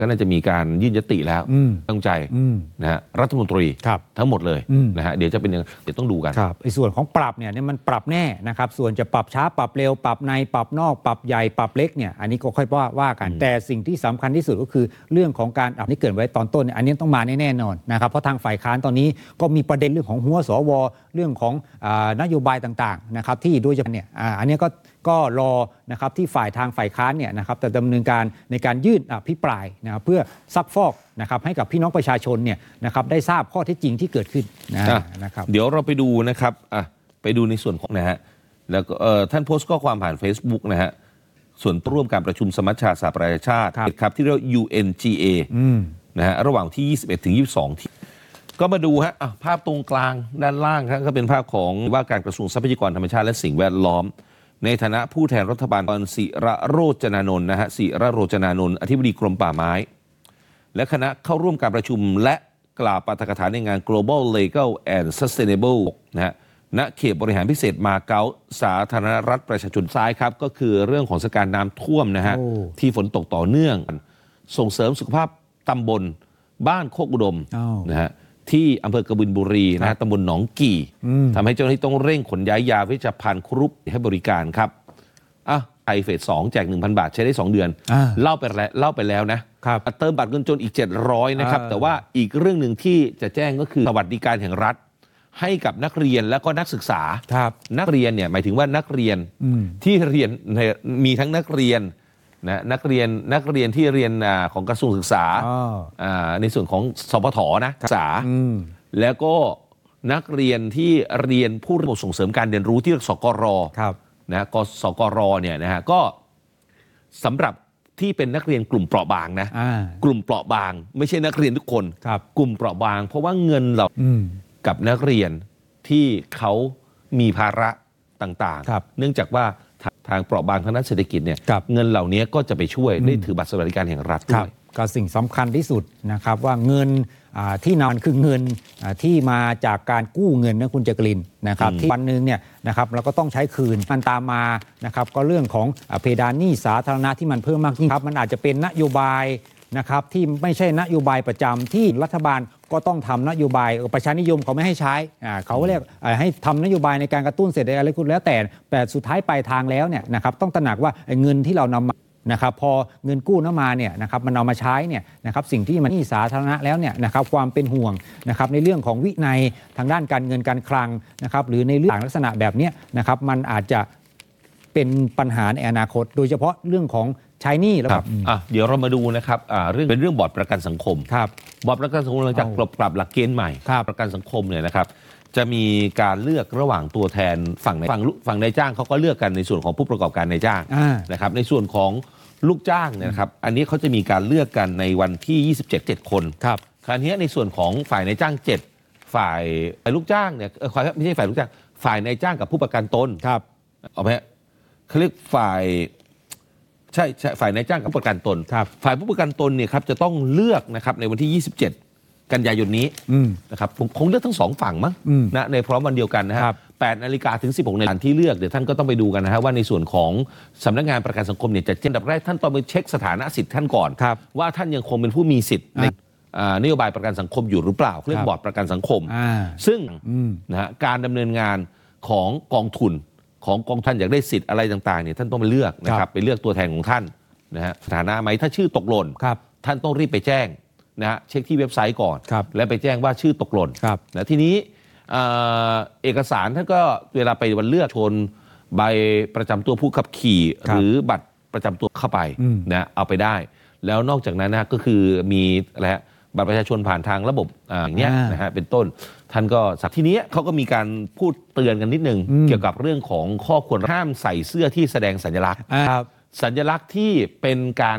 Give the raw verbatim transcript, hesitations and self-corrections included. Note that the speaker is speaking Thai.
ก็น่าจะมีการยื่นยติแล้วตั้งใจนะฮะรัฐมนตรีทั้งหมดเลยนะฮะเดี๋ยวจะเป็นยังเดี๋ยวต้องดูกันในส่วนของปรับเนี่ยมันปรับแน่นะครับส่วนจะปรับช้าปรับเร็วปรับในปรับนอกปรับใหญ่ปรับเล็กเนี่ยอันนี้ก็ค่อยว่าว่ากันแต่สิ่งที่สำคัญที่สุดก็คือเรื่องของการอันนี้เกิดไว้ตอนต้นอันนี้ต้องมาแน่นอนนะครับเพราะทางฝ่ายค้านตอนนี้ก็มีประเด็นเรื่องของหัวสวเรื่องของนโยบายต่างๆนะครับที่โดยเฉพาะเนี่ยอันนี้ก็ก็รอนะครับที่ฝ่ายทางฝ่ายค้านเนี่ยนะครับจะดำเนินการในการยื่นอภิปรายนะครับเพื่อซักฟอกนะครับให้กับพี่น้องประชาชนเนี่ยนะครับได้ทราบข้อเท็จจริงที่เกิดขึ้นนะครับเดี๋ยวเราไปดูนะครับอ่ะไปดูในส่วนของนะฮะแล้วก็ท่านโพสต์ข้อความผ่าน Facebook นะฮะส่วนร่วมการประชุมสมัชชาสหประชาชาติครับที่เรียก ยู เอ็น จี เอ นะฮะระหว่างที่ยี่สิบเอ็ดถึงยี่สิบสองที่ก็มาดูฮะภาพตรงกลางด้านล่างครับก็เป็นภาพของว่าการกระทรวงทรัพยากรธรรมชาติและสิ่งแวดล้อมในฐานะผู้แทนรัฐบาลกรศิระโรจนานนท์นะฮะศิระโรจนานนท์อธิบดีกรมป่าไม้และคณะเข้าร่วมการประชุมและกล่าวปาฐกถาในงาน Global Legal and Sustainable นะฮะณเขตบริหารพิเศษมาเก๊าสาธารณรัฐประชาชนซ้ายครับก็คือเรื่องของสถานการณ์น้ำท่วมนะฮะที่ฝนตกต่อเนื่องส่งเสริมสุขภาพตำบลบ้านโคกอุดมนะฮะที่อำเภอกบินบุรีนะตำบลหนองกี่ทำให้เจ้าหน้าที่ต้องเร่งขนย้ายยาเวชภัณฑ์ครุปให้บริการครับอ่ะไอเฟสสองแจก หนึ่งพัน บาทใช้ได้สองเดือนเล่าไปแล้วเล่าไปแล้วนะเติมบัตรเงินจนอีกเจ็ดร้อยนะครับแต่ว่าอีกเรื่องหนึ่งที่จะแจ้งก็คือสวัสดิการแห่งรัฐให้กับนักเรียนและก็นักศึกษานักเรียนเนี่ยหมายถึงว่านักเรียนที่เรียนมีทั้งนักเรียนนะนักเรียนนักเรียนที่เรียนของกระทรวงศึกษาในส่วนของสปทนะศึกษาแล้วก็นักเรียนที่เรียนผู้ระบบส่งเสริมการเรียนรู้ที่สกรนะกสกรเนี่ยนะฮะก็สำหรับที่เป็นนักเรียนกลุ่มเปราะบางนะกลุ่มเปราะบางไม่ใช่นักเรียนทุกคนกลุ่มเปราะบางเพราะว่าเงินเรากับนักเรียนที่เขามีภาระต่างๆเนื่องจากว่าทางเปราะบางทางด้านเศรษฐกิจเนี่ยเงินเหล่านี้ก็จะไปช่วยได้ถือบัตรสวัสดิการแห่งรัฐด้วยก็สิ่งสำคัญที่สุดนะครับว่าเงินที่นำคือเงินที่มาจากการกู้เงินนะคุณจักรินนะครับที่วันนึงเนี่ยนะครับเราก็ต้องใช้คืนมันตามมานะครับก็เรื่องของเพดานหนี้สาธารณะที่มันเพิ่มมากขึ้นครับมันอาจจะเป็นนโยบายนะครับที่ไม่ใช่นโยบายประจำที่รัฐบาลก็ต้องทำนโยบายประชานิยมเขาไม่ให้ใช้เขาเรียกให้ทำนโยบายในการกระตุ้นเศรษฐกิจอะไรก็แล้วแต่แต่สุดท้ายปลายทางแล้วเนี่ยนะครับต้องตระหนักว่าเงินที่เรานำมานะครับพอเงินกู้นั้นมาเนี่ยนะครับมันเอามาใช้เนี่ยนะครับสิ่งที่มันหนี้สาธารณะแล้วเนี่ยนะครับความเป็นห่วงนะครับในเรื่องของวินัยทางด้านการเงินการคลังนะครับหรือในเรื่องลักษณะแบบนี้นะครับมันอาจจะเป็นปัญหาในอนาคตโดยเฉพาะเรื่องของใช้หนี้แล้วครับอ่ะเดี๋ยวเรามาดูนะครับอ่าเรื่องเป็นเรื่องบอร์ดประกันสังคมครับบอร์ดประกันสังคมหลังจากปรับหลักเกณฑ์ใหม่ประกันสังคมเนี่ยนะครับจะมีการเลือกระหว่างตัวแทนฝั่งฝั่งฝั่งนายจ้างเขาก็เลือกกันในส่วนของผู้ประกอบการนายจ้างนะครับในส่วนของลูกจ้างเนี่ยนะครับอันนี้เขาจะมีการเลือกกันในวันที่ยี่สิบเจ็ด เจ็ดคนครับคราวนี้ในส่วนของฝ่ายนายจ้างเจ็ดฝ่ายลูกจ้างเนี่ยเออไม่ใช่ฝ่ายลูกจ้างฝ่ายนายจ้างกับผู้ประกันตนครับเอาไหมเขาเรียกฝ่ายใช่ใช่ฝ่ายนายจ้างกับผู้ประกันตนฝ่ายผู้ประกันตนเนี่ยครับจะต้องเลือกนะครับในวันที่ยี่สิบเจ็ดกันยายนนี้นะครับคงเลือกทั้งสองฝั่งมั้งนะในพร้อมวันเดียวกันนะครับแปดนาฬิกาถึงสิบหกนาฬิกาที่เลือกเดี๋ยวท่านก็ต้องไปดูกันนะฮะว่าในส่วนของสำนักงานประกันสังคมเนี่ยจะเจนดับแรกท่านต้องไปเช็คสถานะสิทธิ์ท่านก่อนว่าท่านยังคงเป็นผู้มีสิทธิ์ในนโยบายประกันสังคมอยู่หรือเปล่าเรื่องบอร์ดประกันสังคมซึ่งนะฮะการดำเนินงานของกองทุนของกองท่านอยากได้สิทธิ์อะไรต่างๆเนี่ยท่านต้องไปเลือกนะครับไปเลือกตัวแทนของท่านนะฮะสถานะไหมถ้าชื่อตกหล่นท่านต้องรีบไปแจ้งนะฮะเช็คที่เว็บไซต์ก่อนแล้วไปแจ้งว่าชื่อตกหล่นนะทีนี้เอกสารท่านก็เวลาไปวันเลือกชนใบประจำตัวผู้ขับขี่หรือบัตรประจำตัวเข้าไปนะเอาไปได้แล้วนอกจากนั้นนะก็คือมีอะไรฮะบัตรประชาชนผ่านทางระบบอย่างเนี้ยนะฮะเป็นต้นท่านก็สักทีนี้เขาก็มีการพูดเตือนกันนิดนึงเกี่ยวกับเรื่องของข้อควรห้ามใส่เสื้อที่แสดงสัญลักษณ์สัญลักษณ์ที่เป็นการ